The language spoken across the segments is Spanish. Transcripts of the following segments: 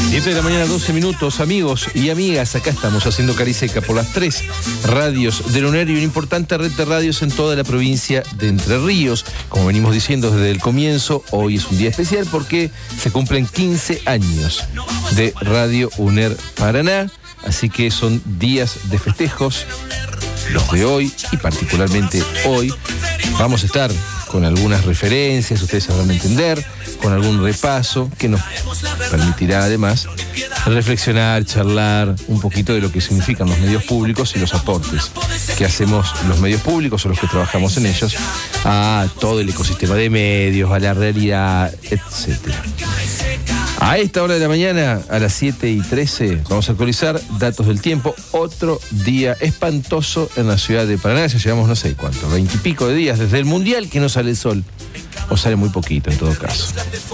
7 de la mañana, 12 minutos, amigos y amigas. Acá estamos haciendo Cariseca por las 3 radios del UNER y una importante red de radios en toda la provincia de Entre Ríos. Como venimos diciendo desde el comienzo, hoy es un día especial porque se cumplen 15 años de Radio UNER Paraná. Así que son días de festejos, los de hoy y particularmente hoy. Vamos a estar con algunas referencias, ustedes sabrán entender, con algún repaso que nos permitirá además reflexionar, charlar un poquito de lo que significan los medios públicos y los aportes que hacemos los medios públicos o los que trabajamos en ellos a todo el ecosistema de medios, a la realidad, etcétera. A esta hora de la mañana, a las 7:13, vamos a actualizar datos del tiempo. Otro día espantoso en la ciudad de Paraná. Ya llevamos no sé cuánto, 20 y pico de días desde el Mundial que no sale el sol. O sale muy poquito en todo caso.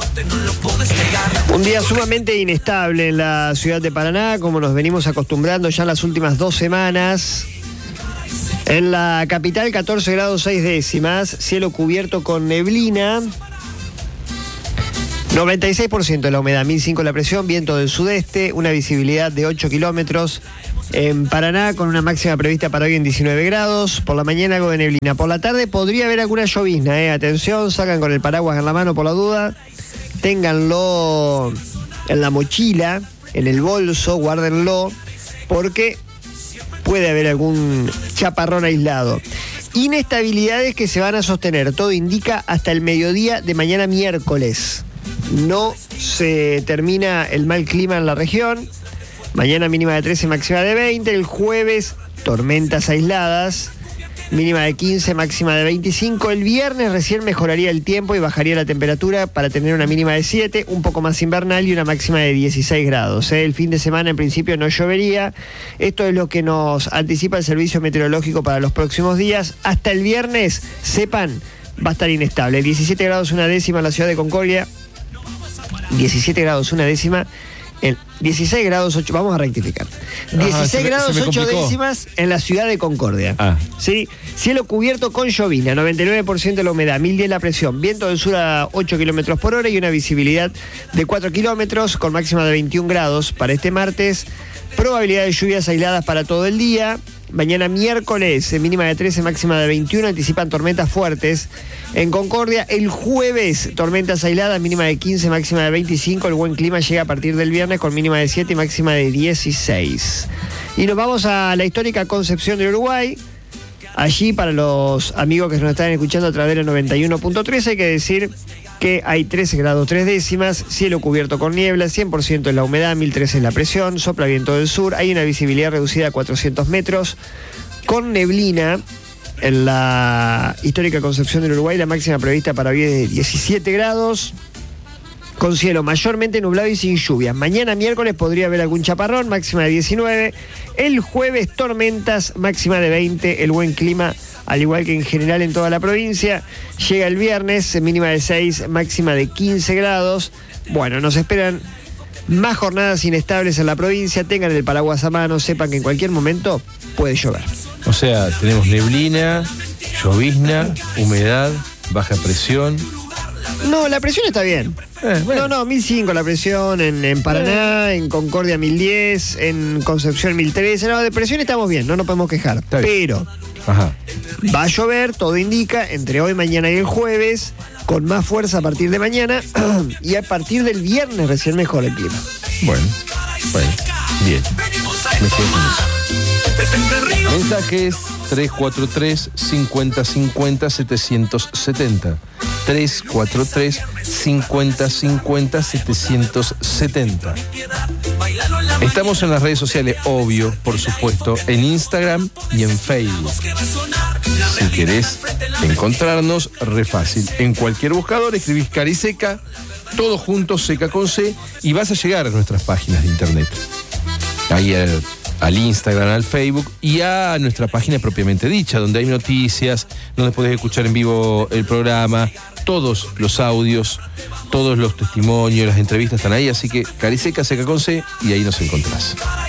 Un día sumamente inestable en la ciudad de Paraná, como nos venimos acostumbrando ya las últimas 2 semanas. En la capital, 14 grados 6 décimas, cielo cubierto con neblina. 96% de la humedad, 1005 la presión, viento del sudeste, una visibilidad de 8 kilómetros. En Paraná, con una máxima prevista para hoy en 19 grados. Por la mañana algo de neblina. Por la tarde podría haber alguna llovizna, Atención, salgan con el paraguas en la mano por la duda. Ténganlo en la mochila, en el bolso, guárdenlo, porque puede haber algún chaparrón aislado. Inestabilidades que se van a sostener, todo indica, hasta el mediodía de mañana miércoles. No se termina el mal clima en la región. Mañana mínima de 13, máxima de 20. El jueves, tormentas aisladas, mínima de 15, máxima de 25. El viernes recién mejoraría el tiempo y bajaría la temperatura para tener una mínima de 7, un poco más invernal y una máxima de 16 grados. El fin de semana en principio no llovería. Esto es lo que nos anticipa el servicio meteorológico para los próximos días. Hasta el viernes, sepan, va a estar inestable. 17 grados 1 décima en la ciudad de Concordia. 17 grados 1 décima. 16 grados 8, vamos a rectificar. 16 grados 8 décimas en la ciudad de Concordia. ¿Sí? Cielo cubierto con llovizna, 99% de la humedad, 1010 la presión, viento del sur a 8 kilómetros por hora y una visibilidad de 4 kilómetros con máxima de 21 grados para este martes. Probabilidad de lluvias aisladas para todo el día. Mañana miércoles, mínima de 13, máxima de 21, anticipan tormentas fuertes en Concordia. El jueves, tormentas aisladas, mínima de 15, máxima de 25. El buen clima llega a partir del viernes con mínima de 7 y máxima de 16. Y nos vamos a la histórica Concepción del Uruguay. Allí, para los amigos que nos están escuchando a través del 91.3, hay que decir que hay 13 grados 3 décimas, cielo cubierto con niebla, 100% es la humedad, 1013 es la presión, sopla viento del sur, hay una visibilidad reducida a 400 metros, con neblina en la histórica Concepción del Uruguay. La máxima prevista para hoy es de 17 grados, con cielo mayormente nublado y sin lluvias. Mañana miércoles podría haber algún chaparrón, máxima de 19. El jueves tormentas, máxima de 20. El buen clima, al igual que en general en toda la provincia. Llega el viernes, mínima de 6, máxima de 15 grados. Bueno, nos esperan más jornadas inestables en la provincia. Tengan el paraguas a mano, sepan que en cualquier momento puede llover. O sea, tenemos neblina, llovizna, humedad, baja presión. No, la presión está bien. Bueno. No, 1005 la presión, en Paraná, en Concordia 1010, en Concepción 1013. No, de presión estamos bien, no nos podemos quejar. Pero va a llover, todo indica, entre hoy, mañana y el jueves, con más fuerza a partir de mañana, y a partir del viernes recién mejora el clima. Bueno, bien. Me quedo con eso. Mensajes 343-5050-770. 343-5050-770. Estamos en las redes sociales, obvio, por supuesto, en Instagram y en Facebook. Si querés encontrarnos, re fácil. En cualquier buscador escribís Cariseca, todo junto, seca con C, y vas a llegar a nuestras páginas de internet. Ahí al Instagram, al Facebook y a nuestra página propiamente dicha, donde hay noticias, donde podés escuchar en vivo el programa, todos los audios, todos los testimonios, las entrevistas están ahí, así que Cariseca, seca con C, y ahí nos encontrás.